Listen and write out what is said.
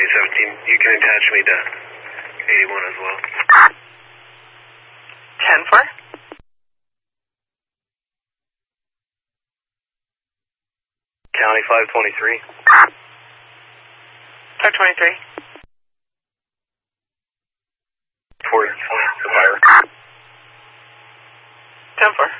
17. You can attach me to 81 as well. 10-4. County 523. 523. Fort Fire. 10-4.